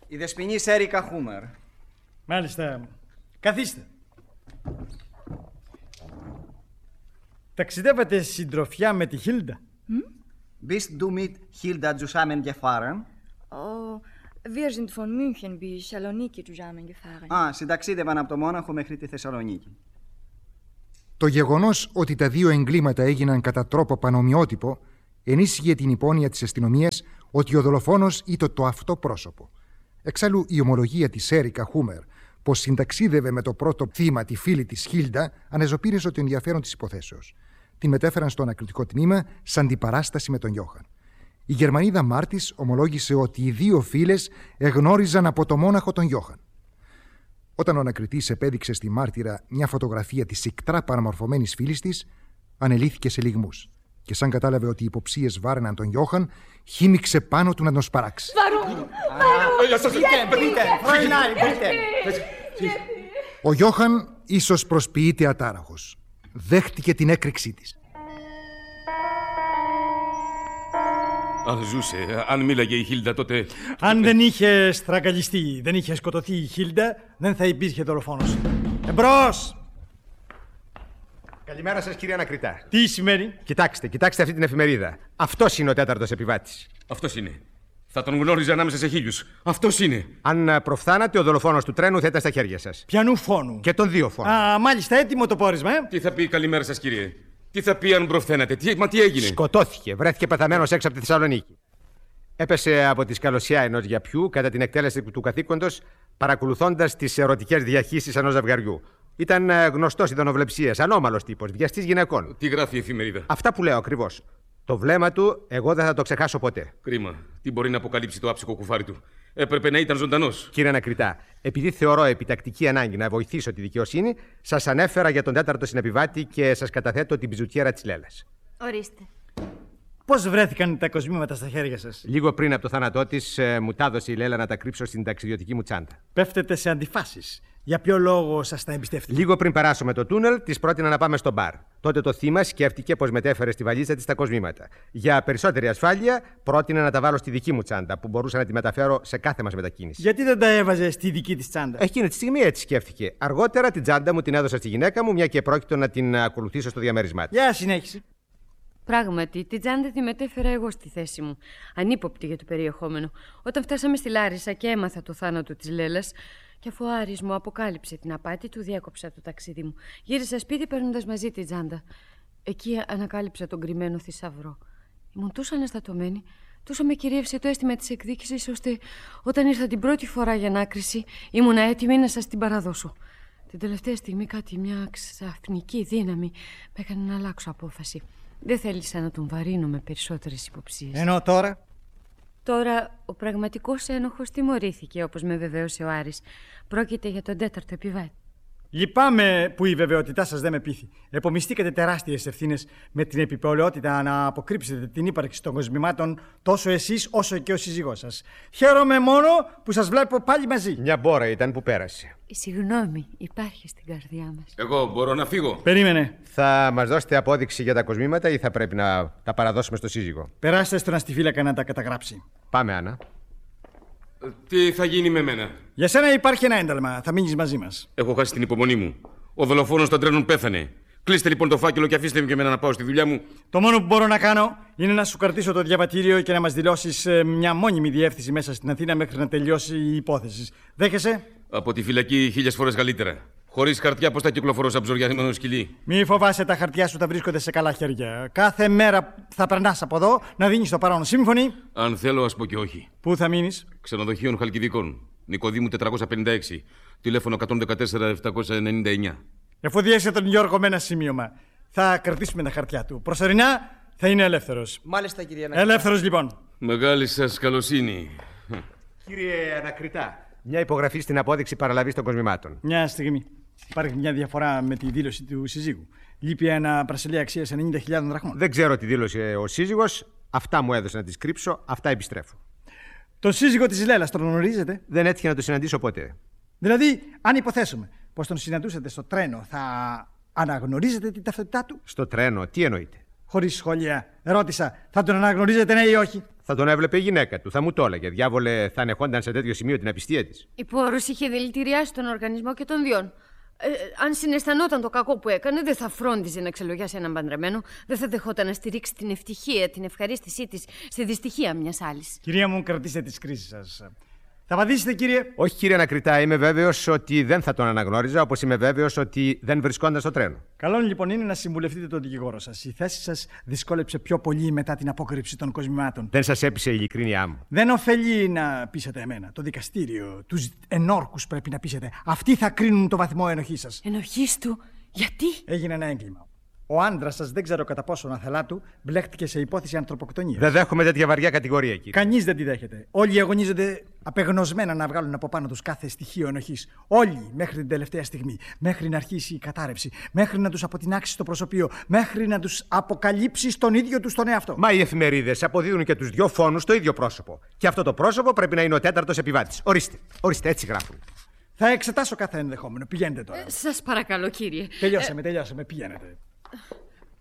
Η δεσποινής Έρικα Χούμερ. Μάλιστα. Καθίστε. Ταξιδεύατε συντροφιά με τη Χίλντα? Bist du mit Hilda zusammen gefahren? Oh, wir sind von München bis Saloniki zusammengefahren. Συνταξίδευαν από το Μόναχο μέχρι τη Θεσσαλονίκη. Το γεγονός ότι τα δύο εγκλήματα έγιναν κατά τρόπο πανομοιότυπο ενίσχυε την υπόνοια της αστυνομίας ότι ο δολοφόνος ήταν το αυτό πρόσωπο. Εξάλλου, η ομολογία της Έρικα Χούμερ πως συνταξίδευε με το πρώτο θύμα τη φίλη της Χίλντα ανεζωπήριζε το ενδιαφέρον της υποθέσεως. Τη μετέφεραν στο ανακριτικό τμήμα σαν αντιπαράσταση με τον Γιώχαν. Η Γερμανίδα Μάρτης ομολόγησε ότι οι δύο φίλες εγνώριζαν από το Μόναχο τον Γιώχαν. Όταν ο ανακριτής επέδειξε στη μάρτυρα μια φωτογραφία της ικτρά παραμορφωμένης φίλης της, ανελήθηκε σε λυγμούς. Και σαν κατάλαβε ότι οι υποψίες βάραιναν τον Γιώχαν, χύμιξε πάνω του να τον σπαράξει. Ο Γιώχαν ίσως προσποιείται ατάραχος. Δέχτηκε την έκρηξή της. Αν ζούσε, αν μίλαγε η Χίλντα, τότε... Αν δεν είχε στραγγαλιστεί, δεν είχε σκοτωθεί η Χίλντα, δεν θα υπήρχε δολοφόνος. Εμπρός! Καλημέρα σας, κύριε Ανακριτά. Τι σημαίνει? Κοιτάξτε αυτή την εφημερίδα. Αυτός είναι ο τέταρτος επιβάτης. Αυτός είναι. Θα τον γνώριζα ανάμεσα σε χίλιους. Αυτός είναι. Αν προφθάνατε, ο δολοφόνος του τρένου θα ήταν στα χέρια σας. Πιανού φόνου? Και των δύο φόνων. Μάλιστα, έτοιμο το πόρισμα, Τι θα πει καλημέρα σας, κύριε? Τι θα πει αν προφθαίνατε? Τι έγινε? Σκοτώθηκε. Βρέθηκε πεθαμένος έξω από τη Θεσσαλονίκη. Έπεσε από τη σκαλωσιά ενός γιαπιού κατά την εκτέλεση του καθήκοντος, παρακολουθώντας τις ερωτικές διαχύσεις ενός ζευγαριού. Ήταν γνωστός ειδωνοβλεψίας, ανώμαλος τύπος, βιαστής γυναικών. Τι γράφει η εφημερίδα? Αυτά που λέω ακριβώς. Το βλέμμα του, εγώ δεν θα το ξεχάσω ποτέ. Κρίμα. Τι μπορεί να αποκαλύψει το άψυχο κουφάρι του? Έπρεπε να ήταν ζωντανός. Κύριε Ανακριτά, επειδή θεωρώ επιτακτική ανάγκη να βοηθήσω τη δικαιοσύνη, σας ανέφερα για τον τέταρτο συνεπιβάτη και σας καταθέτω την πιζουτιέρα της Λέλας. Ορίστε. Πώς βρέθηκαν τα κοσμήματα στα χέρια σας? Λίγο πριν από το θάνατό της, μου τα έδωσε η Λέλα να τα κρύψω στην ταξιδιωτική μου τσάντα. Πέφτετε σε αντιφάσεις. Για ποιο λόγο σας τα εμπιστεύτηκε? Λίγο πριν περάσουμε το τούνελ, της πρότεινα να πάμε στο μπαρ. Τότε το θύμα σκέφτηκε πως μετέφερε στη βαλίτσα της τα κοσμήματα. Για περισσότερη ασφάλεια, πρότεινε να τα βάλω στη δική μου τσάντα, που μπορούσα να τη μεταφέρω σε κάθε μας μετακίνηση. Γιατί δεν τα έβαζε στη δική της τσάντα? Εκείνη τη στιγμή έτσι σκέφτηκε. Αργότερα την τσάντα μου την έδωσα στη γυναίκα μου, μια και πρόκειτο να την ακολουθήσω στο διαμέρισμά της. Για συνέχισε. Πράγματι, την τσάντα τη μετέφερα εγώ στη θέση μου, ανύποπτη για το περιεχόμενο. Όταν φτάσαμε στη Λάρισα και έμαθα το θάνατο της Λέλας, και αφού ο Άρης μου αποκάλυψε την απάτη του, διέκοψα το ταξίδι μου. Γύρισα σπίτι παίρνοντας μαζί την τσάντα. Εκεί ανακάλυψα τον κρυμμένο θησαυρό. Ήμουν τόσο αναστατωμένη, τόσο με κυρίευσε το αίσθημα της εκδίκησης, ώστε όταν ήρθα την πρώτη φορά για ανάκριση, ήμουν έτοιμη να σας την παραδώσω. Την τελευταία στιγμή μια ξαφνική δύναμη με έκανε να αλλάξω απόφαση. Δεν θέλησα να τον βαρύνω με περισσότερες υποψίες. Ενώ τώρα? Τώρα ο πραγματικός ένοχος τιμωρήθηκε, όπως με βεβαίωσε ο Άρης. Πρόκειται για τον τέταρτο επιβάτη. Λυπάμαι που η βεβαιότητά σας δεν με πείθει. Επομιστήκατε τεράστιες ευθύνες με την επιπολαιότητα να αποκρύψετε την ύπαρξη των κοσμημάτων τόσο εσείς όσο και ο σύζυγός σας. Χαίρομαι μόνο που σας βλέπω πάλι μαζί. Μια μπόρα ήταν που πέρασε. Η συγγνώμη υπάρχει στην καρδιά μας. Εγώ μπορώ να φύγω? Περίμενε. Θα μας δώσετε απόδειξη για τα κοσμήματα ή θα πρέπει να τα παραδώσουμε στο σύζυγο? Περάστε στον αστιφύλακα να τα καταγράψει. Πάμε, Άννα. Τι θα γίνει με μένα? Για σένα υπάρχει ένα ένταλμα. Θα μείνεις μαζί μας. Έχω χάσει την υπομονή μου. Ο δολοφόνος των τρένων πέθανε. Κλείστε λοιπόν το φάκελο και αφήστε με και εμένα να πάω στη δουλειά μου. Το μόνο που μπορώ να κάνω είναι να σου κρατήσω το διαβατήριο και να μας δηλώσεις μια μόνιμη διεύθυνση μέσα στην Αθήνα μέχρι να τελειώσει η υπόθεση. Δέχεσαι? Από τη φυλακή 1000 φορές καλύτερα. Χωρίς χαρτιά, πώς θα κυκλοφορώ σαν ψωριασμένο σκυλί? Μη φοβάσαι, τα χαρτιά σου τα βρίσκονται σε καλά χέρια. Κάθε μέρα θα περνάς από εδώ να δίνεις το παρόν. Σύμφωνοι? Αν θέλω, ας πω και όχι. Πού θα μείνεις? Ξενοδοχείων Χαλκιδικών. Νικοδήμου 456. Τηλέφωνο 114-799. Εφοδιέσαι τον Γιώργο με ένα σημείωμα. Θα κρατήσουμε τα χαρτιά του. Προσωρινά θα είναι ελεύθερος. Μάλιστα, κύριε Ανακριτά. Ελεύθερος λοιπόν. Μεγάλη σας καλοσύνη. Κύριε Ανακριτά, μια υπογραφή στην απόδειξη παραλαβής των κοσμημάτων. Μια στιγμή. Υπάρχει μια διαφορά με τη δήλωση του συζύγου. Λείπει ένα πρασελί αξίας 90.000 δραχμών. Δεν ξέρω τι δήλωσε ο σύζυγος. Αυτά μου έδωσε να τις κρύψω, αυτά επιστρέφω. Το σύζυγο της Λέλας τον γνωρίζετε? Δεν έτυχε να το συναντήσω ποτέ. Δηλαδή, αν υποθέσουμε πως τον συναντούσατε στο τρένο, θα αναγνωρίζετε την ταυτότητά του? Στο τρένο, τι εννοείτε? Χωρίς σχόλια. Ρώτησα, θα τον αναγνωρίζετε, ναι ή όχι? Θα τον έβλεπε η γυναίκα του, θα μου το έλεγε. Διάβολε, θα ανεχόνταν σε τέτοιο σημείο την απιστία της. Η Πόρος είχε δηλητηριάσει τον οργανισμό και των δυο. Αν συναισθανόταν το κακό που έκανε, δεν θα φρόντιζε να ξελογιάσει έναν παντρεμένο, δεν θα δεχόταν να στηρίξει την ευτυχία, την ευχαρίστησή της στη δυστυχία μιας άλλης. Κυρία μου, κρατήστε τις κρίσεις σας. Θα απαντήσετε, κύριε? Όχι, κύριε Ανακριτά, είμαι βέβαιος ότι δεν θα τον αναγνώριζα, όπως είμαι βέβαιος ότι δεν βρισκόταν στο τρένο. Καλό λοιπόν είναι να συμβουλευτείτε τον δικηγόρο σας. Η θέση σας δυσκόλεψε πιο πολύ μετά την απόκρυψη των κοσμημάτων. Δεν σας έπεισε η ειλικρίνειά μου. Δεν ωφελεί να πείσετε εμένα. Το δικαστήριο, τους ενόρκους πρέπει να πείσετε. Αυτοί θα κρίνουν το βαθμό ενοχής σας. Ενοχής του? Γιατί? Έγινε ένα έγκλημα. Ο άντρας σας, δεν ξέρω κατά πόσο αθελά του, μπλέχτηκε σε υπόθεση ανθρωποκτονίας. Δεν δέχομαι τέτοια βαριά κατηγορία, κύριε. Κανείς δεν τη δέχεται. Όλοι αγωνίζονται απεγνωσμένα να βγάλουν από πάνω τους κάθε στοιχείο ενοχής. Όλοι μέχρι την τελευταία στιγμή. Μέχρι να αρχίσει η κατάρρευση. Μέχρι να τους αποτινάξει το προσωπείο. Μέχρι να τους αποκαλύψει στον ίδιο τους τον εαυτό. Μα οι εφημερίδες αποδίδουν και τους δυο φόνους στο ίδιο πρόσωπο. Και αυτό το πρόσωπο πρέπει να είναι ο τέταρτος επιβάτης. Ορίστε, έτσι γράφουν. Θα εξετάσω κάθε ενδεχόμενο. Πηγαίνετε τώρα. Σας παρακαλώ, κύριε. Τελειώσαμε. Πηγαίνετε.